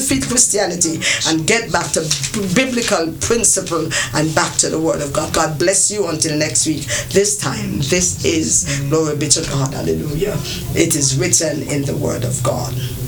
counterfeit Christianity and get back to biblical principle and back to the Word of God. God bless you until next week. This time, this is, glory be to God, hallelujah. It is written in the Word of God.